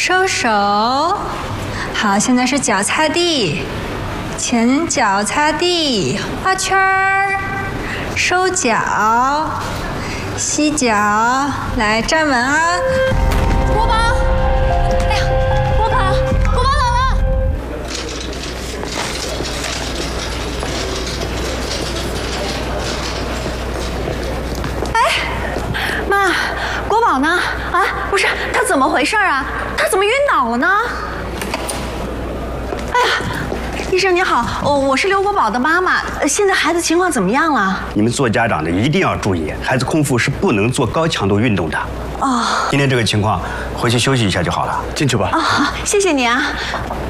收手。好，现在是脚擦地，前脚擦地，画圈儿，收脚，吸脚，来站稳啊！ 国宝，哎呀，国宝来了！哎，妈，国宝呢？啊，不是，他怎么回事啊？他怎么晕倒了呢？哎呀，医生您好，我是刘国宝的妈妈，现在孩子情况怎么样了？ 你们做家长的一定要注意，孩子空腹是不能做高强度运动的。 哦， 今天这个情况，回去休息一下就好了。进去吧。 啊，好，谢谢你啊。